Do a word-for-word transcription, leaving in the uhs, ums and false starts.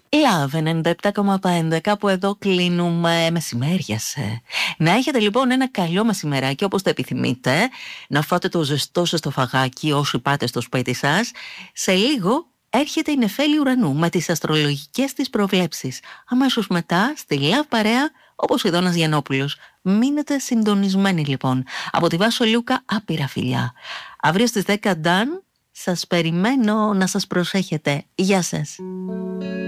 Love ενενήντα επτά κόμμα πέντε, κάπου εδώ κλείνουμε μεσημέριασε. Να έχετε λοιπόν ένα καλό μεσημεράκι όπως το επιθυμείτε, να φάτε το ζεστό σας το φαγάκι όσοι πάτε στο σπίτι σας. Σε λίγο έρχεται η Νεφέλη Ουρανού με τις αστρολογικές της προβλέψεις. Αμέσως μετά στη Love Παρέα, όπως ο Δόνας Γιαννόπουλος. Μείνετε συντονισμένοι λοιπόν. Από τη Βάσο Λούκα, άπειρα φιλιά. Αύριο στις δέκα Νταν, σας περιμένω να σας προσέχετε. Γεια σας.